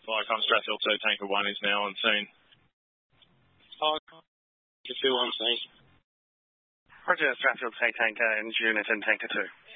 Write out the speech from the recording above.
Strathfield 2 Tanker 1 is now on scene. Tanker 2 on scene. Roger, Strathfield 2 Tanker and Unit and Tanker 2.